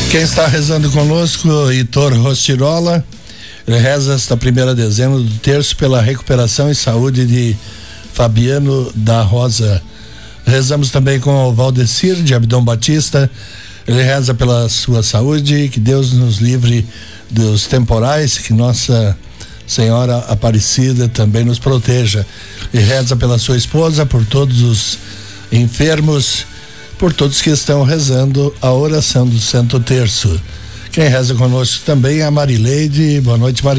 Quem está rezando conosco, Heitor Rostirola, ele reza esta 1ª dezena do terço pela recuperação e saúde de Fabiano da Rosa. Rezamos também com o Valdecir de Abdão Batista, ele reza pela sua saúde, que Deus nos livre dos temporais, que Nossa Senhora Aparecida também nos proteja. E reza pela sua esposa, por todos os enfermos, por todos que estão rezando a oração do Santo Terço. Quem reza conosco também é a Marileide. Boa noite, Marileide.